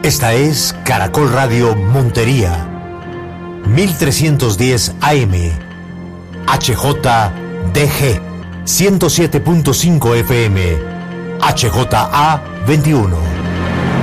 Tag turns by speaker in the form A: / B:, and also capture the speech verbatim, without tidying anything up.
A: Esta es Caracol Radio Montería, mil trescientos diez A M, H J D G, ciento siete punto cinco F M, H J A veintiuno.